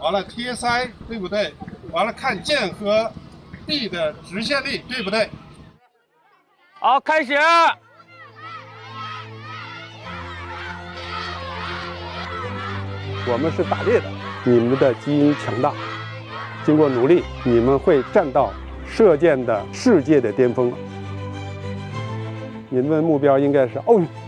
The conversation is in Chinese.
完了贴腮，对不对？完了看剑和臂的直线力，对不对？ 好，开始。 我们是打猎的，你们的基因强大，经过努力，你们会站到射箭的世界的巅峰。你们的目标应该是奥运。